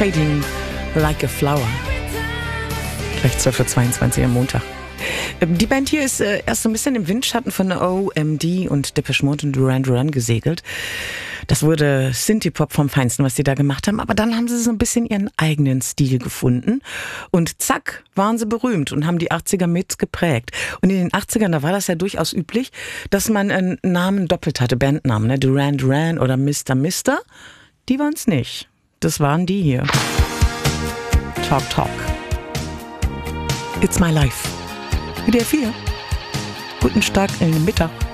Fading Like a Flower. Gleich 12:22 Uhr am Montag. Die Band hier ist erst so ein bisschen im Windschatten von OMD und Depeche Mode und Duran Duran gesegelt. Das wurde Synthie-Pop vom Feinsten, was sie da gemacht haben. Aber dann haben sie so ein bisschen ihren eigenen Stil gefunden. Und zack, waren sie berühmt und haben die 80er mit geprägt. Und in den 80ern, da war das ja durchaus üblich, dass man einen Namen doppelt hatte, Bandnamen, ne? Duran Duran oder Mr. Mister. Die waren es nicht. Das waren die hier. Talk Talk. It's my life. WDR 4. Guten Start in den Mittag.